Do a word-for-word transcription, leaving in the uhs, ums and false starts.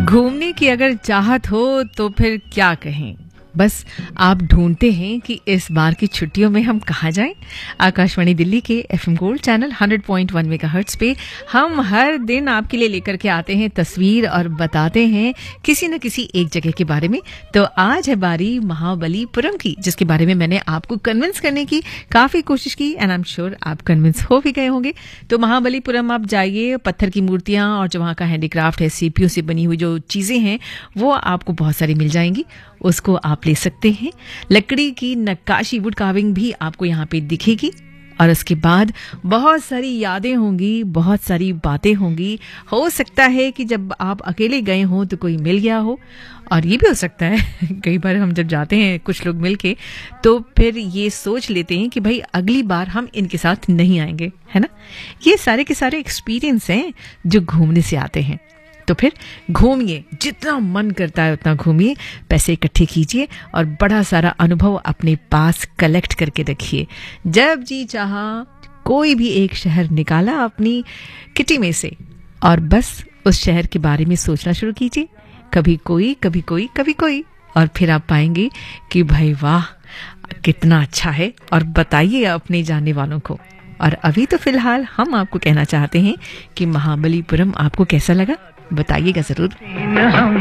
घूमने की अगर चाहत हो तो फिर क्या कहें, बस आप ढूंढते हैं कि इस बार की छुट्टियों में हम कहाँ जाएं। आकाशवाणी दिल्ली के FM gold channel hundred point one megahertz पे हम हर दिन आपके लिए लेकर के आते हैं तस्वीर और बताते हैं किसी न किसी एक जगह के बारे में। तो आज है बारी महाबलीपुरम की, जिसके बारे में मैंने आपको कन्विंस करने की काफ़ी कोशिश की एंड आई एम श्योर आप कन्विंस हो भी गए होंगे। तो महाबलीपुरम आप जाइए, पत्थर की मूर्तियाँ और जो वहाँ का हैंडीक्राफ्ट है, सीपीयू से बनी हुई जो चीज़ें हैं वो आपको बहुत सारी मिल जाएंगी, उसको आप ले सकते हैं। लकड़ी की नक्काशी, वुड कार्विंग भी आपको यहाँ पे दिखेगी और उसके बाद बहुत सारी यादें होंगी, बहुत सारी बातें होंगी। हो सकता है कि जब आप अकेले गए हों तो कोई मिल गया हो, और ये भी हो सकता है कई बार हम जब जाते हैं कुछ लोग मिल के तो फिर ये सोच लेते हैं कि भाई अगली बार हम इनके साथ नहीं आएंगे, है ना। ये सारे के सारे एक्सपीरियंस हैं जो घूमने से आते हैं। तो फिर घूमिए, जितना मन करता है उतना घूमिए, पैसे इकट्ठे कीजिए और बड़ा सारा अनुभव अपने पास कलेक्ट करके रखिए। जब जी चाहा कोई भी एक शहर निकाला अपनी किटी में से और बस उस शहर के बारे में सोचना शुरू कीजिए, कभी कोई कभी कोई कभी कोई, और फिर आप पाएंगे कि भाई वाह कितना अच्छा है, और बताइए अपने जानने वालों को। और अभी तो फिलहाल हम आपको कहना चाहते हैं कि महाबलीपुरम आपको कैसा लगा, बताइएगा जरूर।